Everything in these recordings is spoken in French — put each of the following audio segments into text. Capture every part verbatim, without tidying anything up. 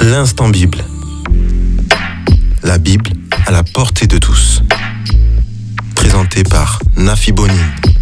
L'instant Bible. La Bible à la portée de tous. Présenté par Nafi Bonin.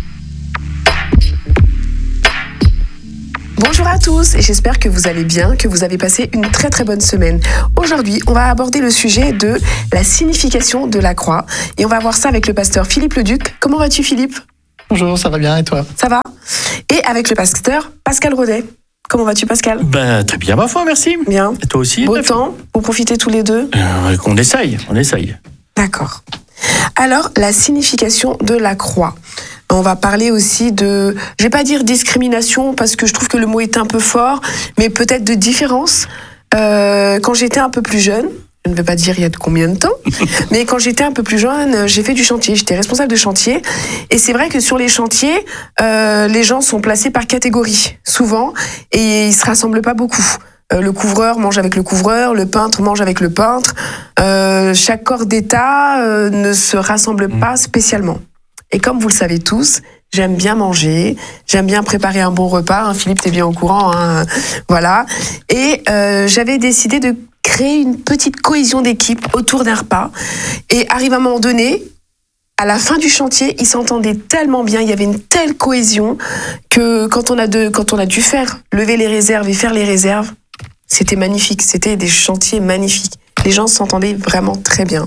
Bonjour à tous et j'espère que vous allez bien, que vous avez passé une très très bonne semaine. Aujourd'hui, on va aborder le sujet de la signification de la croix et on va voir ça avec le pasteur Philippe Leduc. Comment vas-tu Philippe ? Bonjour, ça va bien et toi ? Ça va ? Et avec le pasteur Pascal Rodet. Comment vas-tu Pascal ? Ben, très bien ma foi, merci. Bien. Et toi aussi ? Beau temps, vous profitez tous les deux ? euh, On essaye, on essaye. D'accord. Alors, la signification de la croix. On va parler aussi de, je vais pas dire discrimination parce que je trouve que le mot est un peu fort, mais peut-être de différence. Euh, quand j'étais un peu plus jeune, je ne veux pas dire il y a combien de temps, mais quand j'étais un peu plus jeune, j'ai fait du chantier, j'étais responsable de chantier, et c'est vrai que sur les chantiers, euh, les gens sont placés par catégorie, souvent, et ils se rassemblent pas beaucoup. Euh, le couvreur mange avec le couvreur, le peintre mange avec le peintre, euh, chaque corps d'État euh, ne se rassemble pas spécialement. Et comme vous le savez tous, j'aime bien manger, j'aime bien préparer un bon repas. Hein, Philippe, t'es bien au courant, hein, voilà. Et euh, j'avais décidé de créer une petite cohésion d'équipe autour d'un repas. Et arrive un moment donné, à la fin du chantier, ils s'entendaient tellement bien, il y avait une telle cohésion que quand on a, de, quand on a dû faire lever les réserves et faire les réserves, c'était magnifique, c'était des chantiers magnifiques. Les gens s'entendaient vraiment très bien.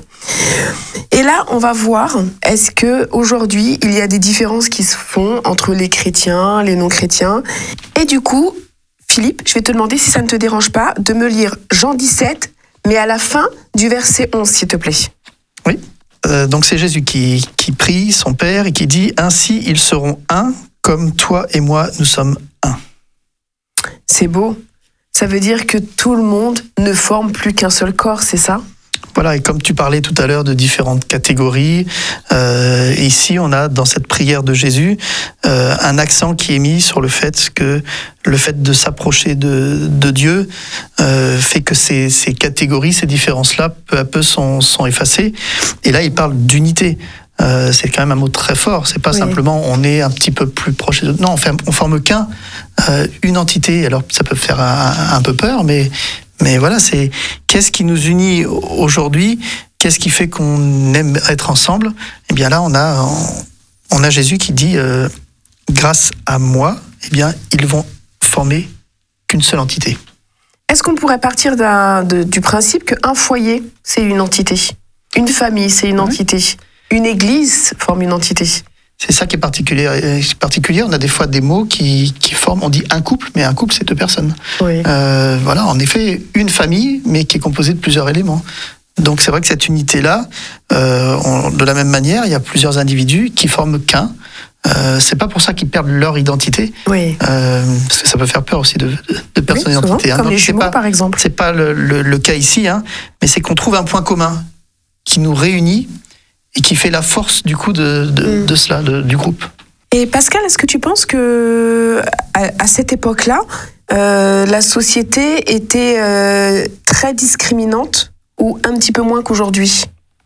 Et là, on va voir, est-ce que aujourd'hui il y a des différences qui se font entre les chrétiens, les non-chrétiens. Et du coup, Philippe, je vais te demander si ça ne te dérange pas de me lire Jean dix-sept, mais à la fin du verset onze, s'il te plaît. Oui, euh, donc c'est Jésus qui, qui prie son Père et qui dit « Ainsi ils seront un, comme toi et moi nous sommes un ». C'est beau. Ça veut dire que tout le monde ne forme plus qu'un seul corps, c'est ça ? Voilà, et comme tu parlais tout à l'heure de différentes catégories, euh, ici on a dans cette prière de Jésus euh, un accent qui est mis sur le fait que le fait de s'approcher de, de Dieu euh, fait que ces, ces catégories, ces différences-là, peu à peu sont, sont effacées. Et là, il parle d'unité. Euh, c'est quand même un mot très fort. C'est pas oui. simplement on est un petit peu plus proche de... Non, on, fait, on forme qu'un, euh, une entité. Alors ça peut faire un, un peu peur, mais mais voilà, c'est qu'est-ce qui nous unit aujourd'hui ? Qu'est-ce qui fait qu'on aime être ensemble ? Eh bien là, on a on a Jésus qui dit euh, grâce à moi, eh bien ils vont former qu'une seule entité. Est-ce qu'on pourrait partir d'un, de, du principe qu'un foyer c'est une entité, une famille c'est une oui. entité? Une église forme une entité. C'est ça qui est particulier. particulier. On a des fois des mots qui, qui forment, on dit un couple, mais un couple, c'est deux personnes. Oui. Euh, voilà, en effet, une famille, mais qui est composée de plusieurs éléments. Donc c'est vrai que cette unité-là, euh, on, de la même manière, il y a plusieurs individus qui forment qu'un. Euh, c'est pas pour ça qu'ils perdent leur identité, oui. euh, parce que ça peut faire peur aussi de, de, de perdre son oui, identité. Hein. Comme Donc, les jumeaux, pas, par exemple. C'est pas le, le, le cas ici, hein, mais c'est qu'on trouve un point commun qui nous réunit et qui fait la force du coup de, de, mmh. de cela, de, du groupe. Et Pascal, est-ce que tu penses que à, à cette époque-là, euh, la société était euh, très discriminante ou un petit peu moins qu'aujourd'hui ?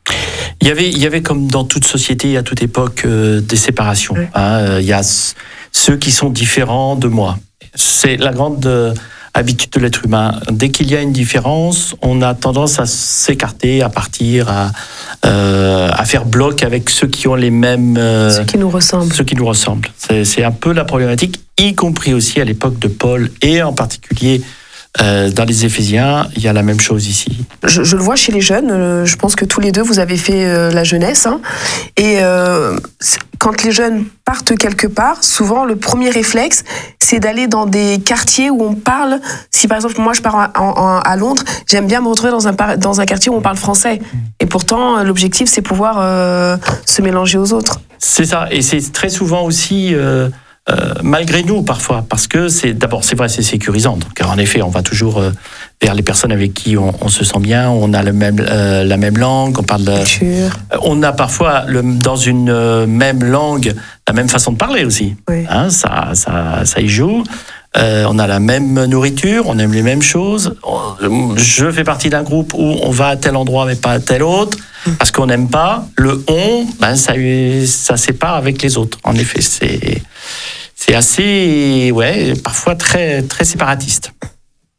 Il y avait, il y avait comme dans toute société, à toute époque, euh, des séparations. Oui. Hein, il y a c- ceux qui sont différents de moi. C'est la grande euh, habitude de l'être humain. Dès qu'il y a une différence, on a tendance à s'écarter, à partir, à, euh, à faire bloc avec ceux qui ont les mêmes... Euh, ceux qui nous ressemblent. Ceux qui nous ressemblent. C'est, c'est un peu la problématique, y compris aussi à l'époque de Paul, et en particulier euh, dans les Éphésiens, il y a la même chose ici. Je, je le vois chez les jeunes, euh, je pense que tous les deux, vous avez fait euh, la jeunesse. Hein, et euh, quand les jeunes partent quelque part, souvent le premier réflexe, c'est d'aller dans des quartiers où on parle. Si par exemple, moi je pars en, en, à Londres, j'aime bien me retrouver dans un, dans un quartier où on parle français. Et pourtant, l'objectif, c'est pouvoir euh, se mélanger aux autres. C'est ça, et c'est très souvent aussi... Euh, Euh, malgré nous parfois, parce que c'est d'abord c'est vrai c'est sécurisant, donc en effet on va toujours euh, vers les personnes avec qui on, on se sent bien, on a le même euh, la même langue, on parle de, euh, on a parfois le, dans une euh, même langue la même façon de parler aussi, oui. hein, ça ça ça y joue. Euh, on a la même nourriture, on aime les mêmes choses. On, je fais partie d'un groupe où on va à tel endroit mais pas à tel autre, parce qu'on n'aime pas. Le on, ben ça, ça sépare avec les autres. En effet, c'est, c'est assez, ouais, parfois très, très séparatiste. Et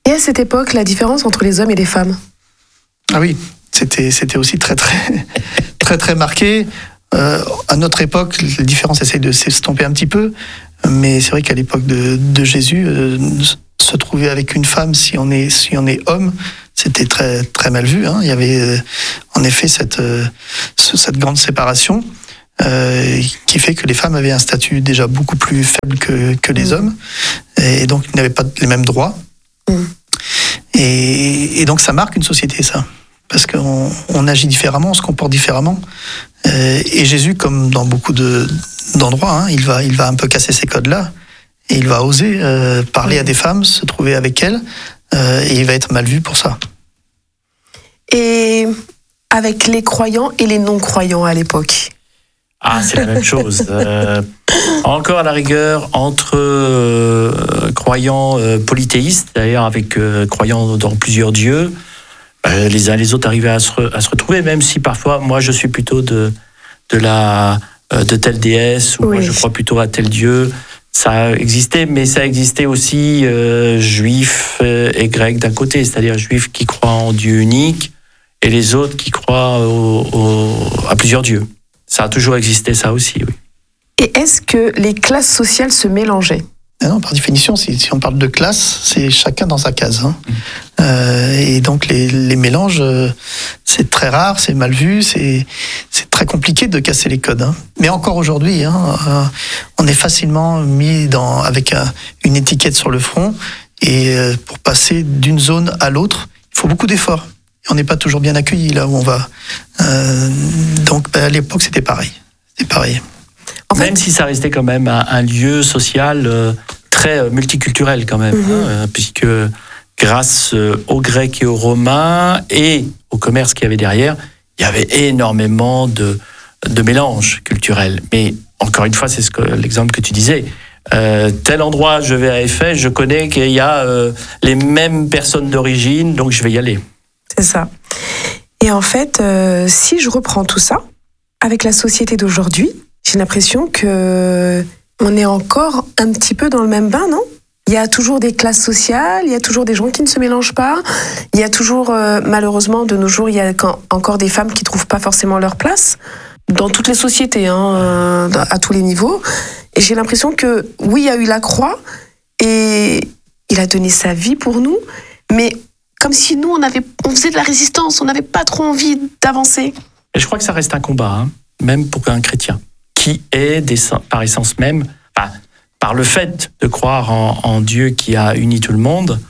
Et à cette époque, la différence entre les hommes et les femmes? Ah oui, c'était, c'était aussi très, très, très, très marqué. Euh, à notre époque, les différences essayent de s'estomper un petit peu, mais c'est vrai qu'à l'époque de, de Jésus, euh, se trouver avec une femme, si on est, si on est homme, c'était très, très mal vu. Hein. Il y avait euh, en effet cette, euh, cette grande séparation euh, qui fait que les femmes avaient un statut déjà beaucoup plus faible que, que les mmh. hommes, et donc ils n'avaient pas les mêmes droits. Mmh. Et, et donc ça marque une société, ça. Parce qu'on on agit différemment, on se comporte différemment. Euh, et Jésus, comme dans beaucoup de, d'endroits, hein, il, va, il va un peu casser ces codes-là. Et il va oser euh, parler à des femmes, se trouver avec elles. Euh, et il va être mal vu pour ça. Et avec les croyants et les non-croyants à l'époque? Ah, c'est la même chose. Euh, encore à la rigueur, entre euh, croyants euh, polythéistes, d'ailleurs avec euh, croyants dans plusieurs dieux, euh, les uns et les autres arrivaient à se, re, à se retrouver, même si parfois, moi je suis plutôt de, de, la, euh, de telle déesse, ou oui. moi je crois plutôt à tel dieu. Ça existait, mais ça existait aussi euh, juifs euh, et grecs d'un côté, c'est-à-dire juifs qui croient en Dieu unique, et les autres qui croient au, au, à plusieurs dieux. Ça a toujours existé, ça aussi, oui. Et est-ce que les classes sociales se mélangeaient? Non, par définition, si, si on parle de classe, c'est chacun dans sa case. Hein. Mmh. Euh, et donc les, les mélanges, euh, c'est très rare, c'est mal vu, c'est, c'est très compliqué de casser les codes. Hein. Mais encore aujourd'hui, hein, euh, on est facilement mis dans, avec un, une étiquette sur le front. Et euh, pour passer d'une zone à l'autre, il faut beaucoup d'efforts. Et on n'est pas toujours bien accueilli là où on va. Euh, donc bah, à l'époque, c'était pareil. C'était pareil. En fait, même si ça restait quand même un, un lieu social euh, très multiculturel quand même, mm-hmm. hein, puisque grâce aux Grecs et aux Romains et au commerce qu'il y avait derrière, il y avait énormément de, de mélanges culturels. Mais encore une fois, c'est ce que, l'exemple que tu disais. Euh, tel endroit, je vais à Éphèse, je connais qu'il y a euh, les mêmes personnes d'origine, donc je vais y aller. C'est ça. Et en fait, euh, si je reprends tout ça, avec la société d'aujourd'hui, j'ai l'impression que on est encore un petit peu dans le même bain, non? Il y a toujours des classes sociales, il y a toujours des gens qui ne se mélangent pas, il y a toujours, euh, malheureusement, de nos jours, il y a quand, encore des femmes qui ne trouvent pas forcément leur place, dans toutes les sociétés, hein, euh, à tous les niveaux. Et j'ai l'impression que, oui, il y a eu la croix, et il a donné sa vie pour nous, mais comme si nous, on, avait, on faisait de la résistance, on n'avait pas trop envie d'avancer. Et je crois que ça reste un combat, hein, même pour un chrétien, qui est, des, par essence même, enfin, par le fait de croire en, en Dieu qui a uni tout le monde,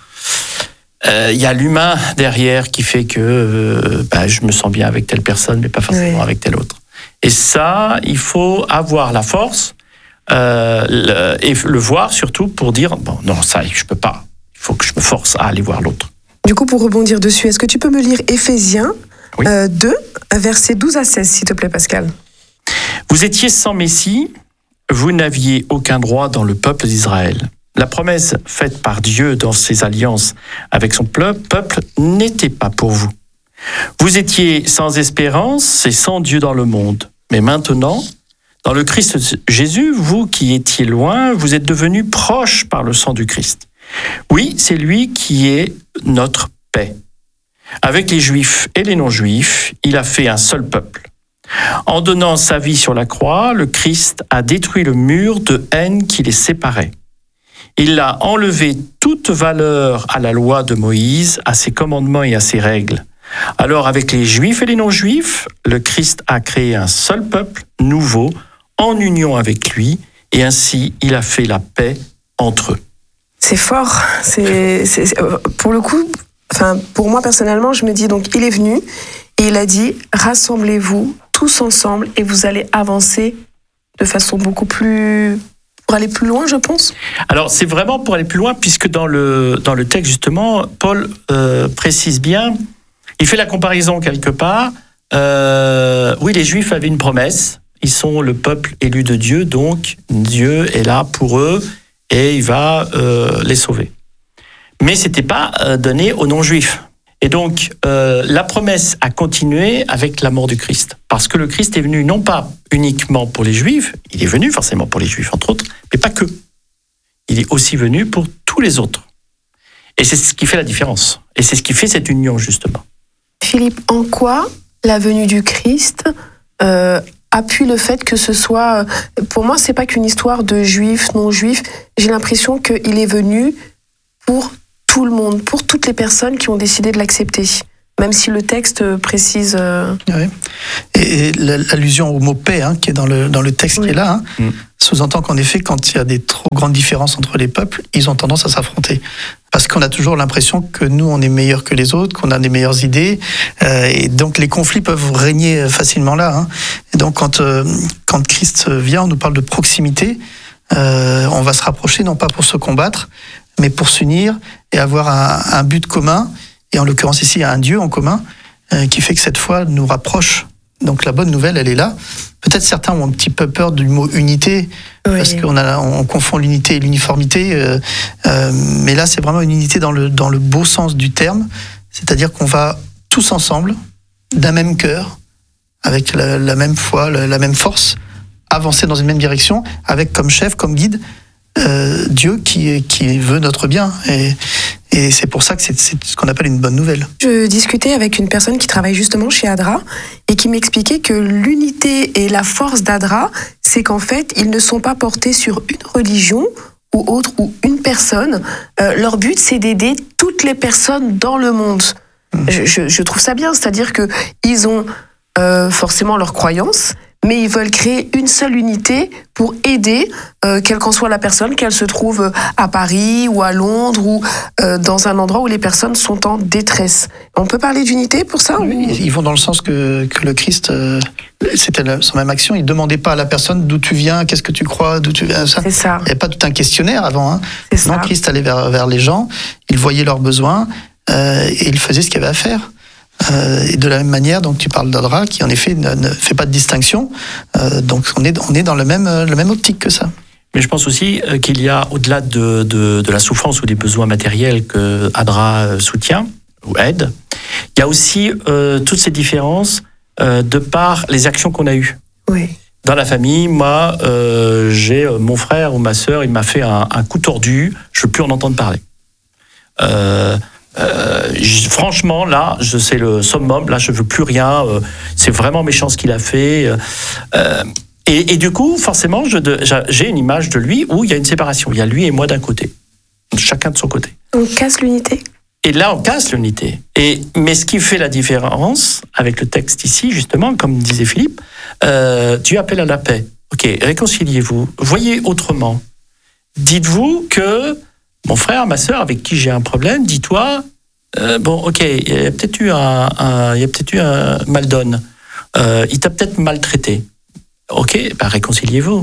il euh, y a l'humain derrière qui fait que euh, bah, je me sens bien avec telle personne, mais pas forcément oui. avec telle autre. Et ça, il faut avoir la force euh, le, et le voir surtout pour dire, bon, non, ça, je peux pas. Il faut que je me force à aller voir l'autre. Du coup, pour rebondir dessus, est-ce que tu peux me lire Éphésiens oui. euh, deux, versets douze à seize, s'il te plaît, Pascal? Vous étiez sans Messie, vous n'aviez aucun droit dans le peuple d'Israël. La promesse faite par Dieu dans ses alliances avec son peuple n'était pas pour vous. Vous étiez sans espérance et sans Dieu dans le monde. Mais maintenant, dans le Christ Jésus, vous qui étiez loin, vous êtes devenus proches par le sang du Christ. Oui, c'est lui qui est notre paix. Avec les Juifs et les non-Juifs, il a fait un seul peuple. En donnant sa vie sur la croix, le Christ a détruit le mur de haine qui les séparait. Il a enlevé toute valeur à la loi de Moïse, à ses commandements et à ses règles. Alors avec les Juifs et les non-Juifs, le Christ a créé un seul peuple nouveau, en union avec lui, et ainsi il a fait la paix entre eux. C'est fort. C'est, c'est, c'est, pour le coup, enfin, pour moi personnellement, je me dis donc, il est venu et il a dit, rassemblez-vous tous ensemble et vous allez avancer de façon beaucoup plus, pour aller plus loin, je pense. Alors c'est vraiment pour aller plus loin, puisque dans le dans le texte justement, Paul euh, précise bien, il fait la comparaison quelque part. Euh, oui, les Juifs avaient une promesse. Ils sont le peuple élu de Dieu, donc Dieu est là pour eux. Et il va euh, les sauver. Mais ce n'était pas euh, donné aux non-juifs. Et donc, euh, la promesse a continué avec la mort du Christ. Parce que le Christ est venu non pas uniquement pour les juifs, il est venu forcément pour les juifs, entre autres, mais pas que. Il est aussi venu pour tous les autres. Et c'est ce qui fait la différence. Et c'est ce qui fait cette union, justement. Philippe, en quoi la venue du Christ euh, appuie le fait que ce soit... Pour moi, c'est pas qu'une histoire de juifs, non-juifs. J'ai l'impression qu'il est venu pour tout le monde, pour toutes les personnes qui ont décidé de l'accepter. Même si le texte précise... Euh... Oui. Et, et l'allusion au mot paix, hein, qui est dans le, dans le texte oui. qui est là, hein, mm. sous-entend qu'en effet, quand il y a des trop grandes différences entre les peuples, ils ont tendance à s'affronter. Parce qu'on a toujours l'impression que nous, on est meilleurs que les autres, qu'on a des meilleures idées. Euh, et donc, les conflits peuvent régner facilement là. Hein. Et donc, quand, euh, quand Christ vient, on nous parle de proximité. Euh, on va se rapprocher, non pas pour se combattre, mais pour s'unir et avoir un, un but commun. Et en l'occurrence ici, il y a un Dieu en commun euh, qui fait que cette foi nous rapproche. Donc la bonne nouvelle, elle est là. Peut-être certains ont un petit peu peur du mot unité, oui. parce qu'on a, on confond l'unité et l'uniformité. Euh, euh, mais là, c'est vraiment une unité dans le, dans le beau sens du terme. C'est-à-dire qu'on va tous ensemble, d'un même cœur, avec la, la même foi, la, la même force, avancer dans une même direction, avec comme chef, comme guide, euh, Dieu qui, qui veut notre bien. Et, Et c'est pour ça que c'est, c'est ce qu'on appelle une bonne nouvelle. Je discutais avec une personne qui travaille justement chez Adra et qui m'expliquait que l'unité et la force d'Adra, c'est qu'en fait, ils ne sont pas portés sur une religion ou autre ou une personne. Euh, leur but, c'est d'aider toutes les personnes dans le monde. Mmh. Je, je, je trouve ça bien, c'est-à-dire qu'ils ont euh, forcément leurs croyances, mais ils veulent créer une seule unité pour aider, euh, quelle qu'en soit la personne, qu'elle se trouve à Paris ou à Londres ou euh, dans un endroit où les personnes sont en détresse. On peut parler d'unité pour ça oui, ou... Ils vont dans le sens que, que le Christ, euh, c'était la, son même action, il ne demandait pas à la personne d'où tu viens, qu'est-ce que tu crois, d'où tu viens, ça. C'est ça. Il n'y avait pas tout un questionnaire avant. Hein. C'est non, ça. Christ allait vers, vers les gens, il voyait leurs besoins euh, et il faisait ce qu'il y avait à faire. Euh, et de la même manière, donc tu parles d'Adra, qui en effet ne, ne fait pas de distinction. Euh, donc on est, on est dans le même, la même optique que ça. Mais je pense aussi qu'il y a, au-delà de, de, de la souffrance ou des besoins matériels que Adra soutient ou aide, il y a aussi euh, toutes ces différences euh, de par les actions qu'on a eues. Oui. Dans la famille, moi, euh, j'ai mon frère ou ma sœur, il m'a fait un, un coup tordu, je ne veux plus en entendre parler. Euh, Euh, franchement, là, je, c'est le summum. Là, je veux plus rien. Euh, c'est vraiment méchant ce qu'il a fait. Euh, et, et du coup, forcément, je de, j'ai une image de lui où il y a une séparation. Il y a lui et moi d'un côté, chacun de son côté. On casse l'unité. Et là, on casse l'unité. Et mais ce qui fait la différence avec le texte ici, justement, comme disait Philippe, euh, Dieu appelle à la paix. Ok, réconciliez-vous. Voyez autrement. Dites-vous que mon frère, ma sœur, avec qui j'ai un problème, dis-toi, euh, bon, ok, il y a peut-être eu un, un, il y a peut-être eu un mal donne. Euh, il t'a peut-être maltraité. Ok, bah réconciliez-vous.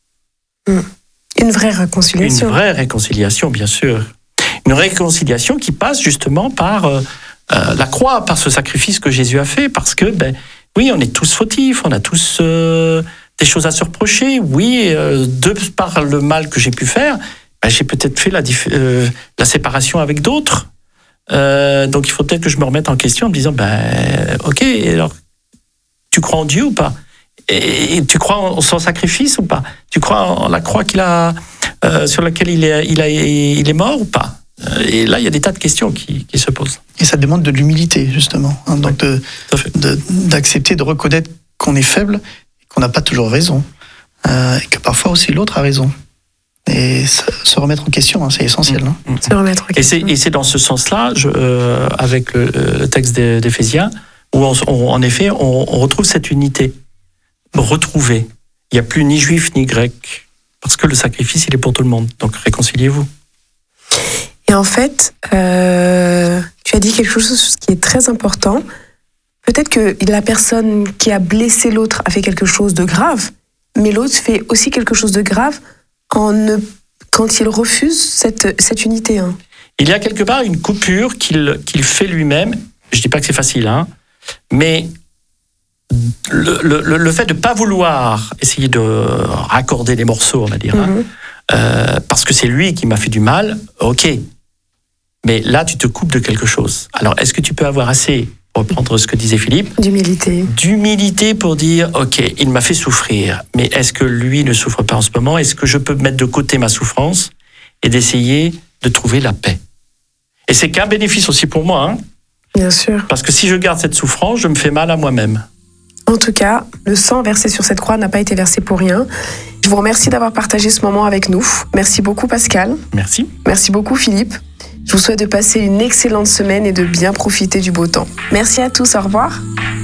Une vraie réconciliation. Une vraie réconciliation, bien sûr. Une réconciliation qui passe justement par euh, euh, la croix, par ce sacrifice que Jésus a fait, parce que, ben, oui, on est tous fautifs, on a tous euh, des choses à se reprocher. Oui, euh, de par le mal que j'ai pu faire, ben, j'ai peut-être fait la, dif- euh, la séparation avec d'autres. Euh, donc il faut peut-être que je me remette en question en me disant, ben, ok, alors, tu crois en Dieu ou pas ? Et, et tu crois en son sacrifice ou pas ? Tu crois en la croix qu'il a, euh, sur laquelle il est, il, a, il est mort ou pas ? Et là, il y a des tas de questions qui, qui se posent. Et ça demande de l'humilité, justement. Hein, donc de, de, d'accepter, de reconnaître qu'on est faible, qu'on n'a pas toujours raison, euh, et que parfois aussi l'autre a raison. Et se remettre en question, hein, c'est essentiel. Hein. Mmh. Se remettre en question. Et c'est, et c'est dans ce sens-là, je, euh, avec le, le texte d'Éphésiens, où on, on, en effet, on, on retrouve cette unité. Retrouver. Il n'y a plus ni juif ni grec, parce que le sacrifice, il est pour tout le monde. Donc réconciliez-vous. Et en fait, euh, tu as dit quelque chose qui est très important. Peut-être que la personne qui a blessé l'autre a fait quelque chose de grave, mais l'autre fait aussi quelque chose de grave en ne, quand il refuse cette, cette unité. Hein. Il y a quelque part une coupure qu'il, qu'il fait lui-même. Je ne dis pas que c'est facile, hein, mais le, le, le fait de ne pas vouloir essayer de raccorder les morceaux, on va dire, mm-hmm. hein, euh, parce que c'est lui qui m'a fait du mal, ok. Mais là, tu te coupes de quelque chose. Alors, est-ce que tu peux avoir assez, pour reprendre ce que disait Philippe, d'humilité. D'humilité pour dire, ok, il m'a fait souffrir, mais est-ce que lui ne souffre pas en ce moment ? Est-ce que je peux mettre de côté ma souffrance et d'essayer de trouver la paix ? Et c'est qu'un bénéfice aussi pour moi. Hein. Bien sûr. Parce que si je garde cette souffrance, je me fais mal à moi-même. En tout cas, le sang versé sur cette croix n'a pas été versé pour rien. Je vous remercie d'avoir partagé ce moment avec nous. Merci beaucoup Pascal. Merci. Merci beaucoup Philippe. Je vous souhaite de passer une excellente semaine et de bien profiter du beau temps. Merci à tous, au revoir.